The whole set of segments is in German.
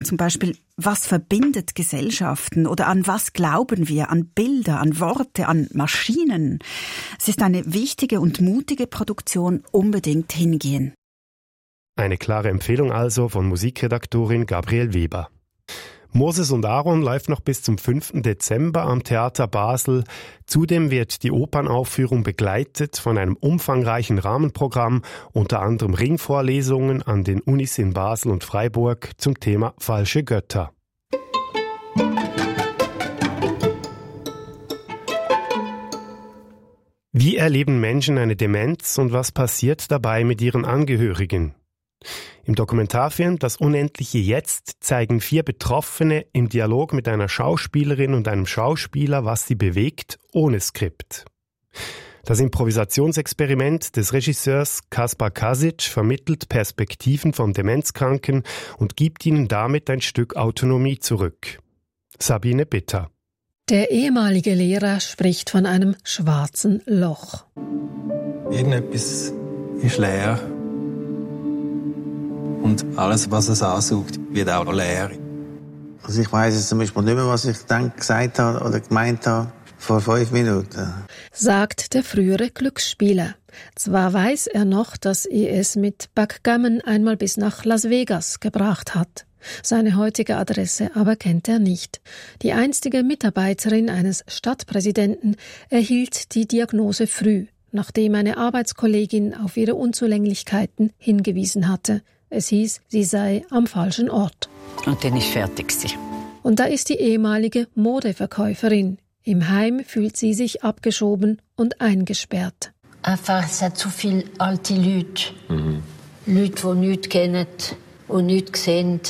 zum Beispiel, was verbindet Gesellschaften oder an was glauben wir, an Bilder, an Worte, an Maschinen. Es ist eine wichtige und mutige Produktion, unbedingt hingehen. Eine klare Empfehlung also von Musikredaktorin Gabriele Weber. Moses und Aaron läuft noch bis zum 5. Dezember am Theater Basel. Zudem wird die Opernaufführung begleitet von einem umfangreichen Rahmenprogramm, unter anderem Ringvorlesungen an den Unis in Basel und Freiburg zum Thema falsche Götter. Wie erleben Menschen eine Demenz und was passiert dabei mit ihren Angehörigen? Im Dokumentarfilm Das unendliche Jetzt zeigen 4 Betroffene im Dialog mit einer Schauspielerin und einem Schauspieler, was sie bewegt, ohne Skript. Das Improvisationsexperiment des Regisseurs Kaspar Kasic vermittelt Perspektiven von Demenzkranken und gibt ihnen damit ein Stück Autonomie zurück. Sabine Bitter. Der ehemalige Lehrer spricht von einem schwarzen Loch. Irgendetwas ist leer. Und alles, was es ansaugt, wird auch leer. Also ich weiss jetzt zum Beispiel nicht mehr, was ich dann gesagt habe oder gemeint habe vor 5 Minuten. Sagt der frühere Glücksspieler. Zwar weiß er noch, dass er es mit Backgammon einmal bis nach Las Vegas gebracht hat. Seine heutige Adresse aber kennt er nicht. Die einstige Mitarbeiterin eines Stadtpräsidenten erhielt die Diagnose früh, nachdem eine Arbeitskollegin auf ihre Unzulänglichkeiten hingewiesen hatte. Es hieß, sie sei am falschen Ort. Und dann war ich fertig. Und da ist die ehemalige Modeverkäuferin. Im Heim fühlt sie sich abgeschoben und eingesperrt. Einfach, es hat zu viele alte Leute. Leute, die nichts kennen, die nichts sehen,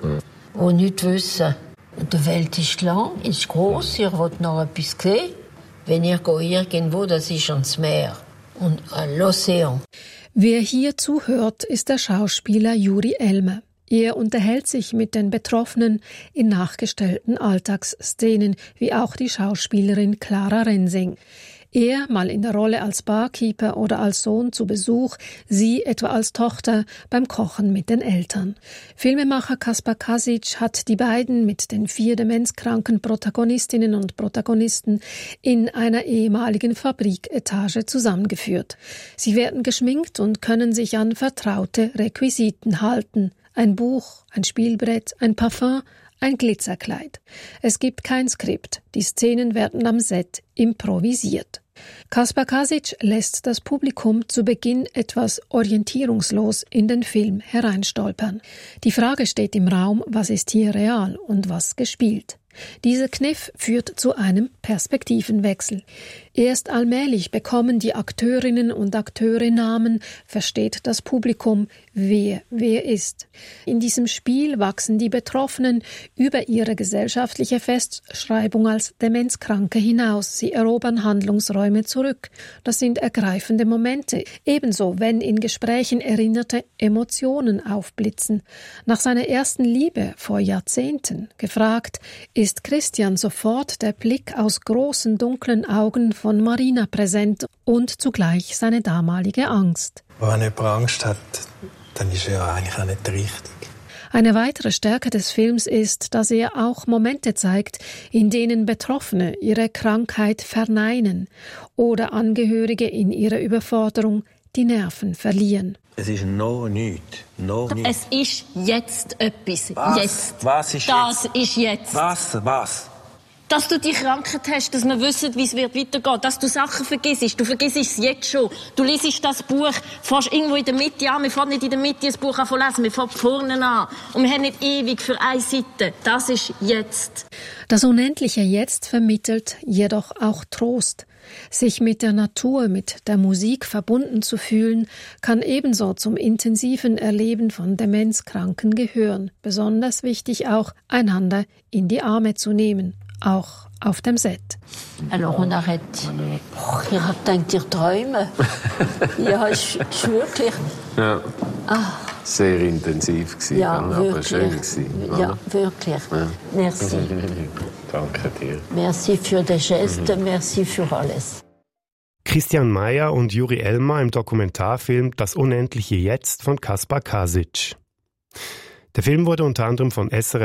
die nichts wissen. Und die Welt ist lang, ist gross, ihr wollt noch etwas sehen. Wenn ihr irgendwo, das ist ans Meer und l'Ozean. Wer hier zuhört, ist der Schauspieler Juri Elmer. Er unterhält sich mit den Betroffenen in nachgestellten Alltagsszenen, wie auch die Schauspielerin Clara Rensing. Er mal in der Rolle als Barkeeper oder als Sohn zu Besuch, sie etwa als Tochter beim Kochen mit den Eltern. Filmemacher Kaspar Kasic hat die beiden mit den 4 demenzkranken Protagonistinnen und Protagonisten in einer ehemaligen Fabriketage zusammengeführt. Sie werden geschminkt und können sich an vertraute Requisiten halten. Ein Buch, ein Spielbrett, ein Parfum, ein Glitzerkleid. Es gibt kein Skript. Die Szenen werden am Set improvisiert. Kaspar Kasic lässt das Publikum zu Beginn etwas orientierungslos in den Film hereinstolpern. Die Frage steht im Raum, was ist hier real und was gespielt? Dieser Kniff führt zu einem Perspektivenwechsel. Erst allmählich bekommen die Akteurinnen und Akteure Namen, versteht das Publikum, wer ist. In diesem Spiel wachsen die Betroffenen über ihre gesellschaftliche Festschreibung als Demenzkranke hinaus. Sie erobern Handlungsräume zurück. Das sind ergreifende Momente. Ebenso, wenn in Gesprächen erinnerte Emotionen aufblitzen. Nach seiner ersten Liebe vor Jahrzehnten, gefragt, ist Christian sofort der Blick aus großen, dunklen Augen von Marina präsent und zugleich seine damalige Angst. Wenn jemand Angst hat, dann ist er ja eigentlich auch nicht richtig. Eine weitere Stärke des Films ist, dass er auch Momente zeigt, in denen Betroffene ihre Krankheit verneinen oder Angehörige in ihrer Überforderung die Nerven verlieren. Es ist noch nichts. Es ist jetzt etwas. Was? Jetzt. Was ist das jetzt? Ist jetzt. Was? Dass du die Krankheit hast, dass wir wissen, wie es weitergehen wird. Dass du Sachen vergisst. Du vergisst es jetzt schon. Du liest das Buch fast irgendwo in der Mitte an. Wir fangen nicht in der Mitte das Buch an zu lesen. Wir fangen vorne an. Und wir haben nicht ewig für eine Seite. Das ist jetzt. Das unendliche Jetzt vermittelt jedoch auch Trost. Sich mit der Natur, mit der Musik verbunden zu fühlen, kann ebenso zum intensiven Erleben von Demenzkranken gehören. Besonders wichtig auch, einander in die Arme zu nehmen, auch auf dem Set. Alors on arrête. Ich hab gedacht, ihr träume. Ja, ist wirklich. Ja. Sehr intensiv gewesen, Ja, aber wirklich. schön gewesen. Ja, wirklich. Ja. Merci. Danke dir. Merci für die Geste, merci für alles. Christian Meyer und Juri Elmer im Dokumentarfilm Das unendliche Jetzt von Kaspar Kasic. Der Film wurde unter anderem von SRF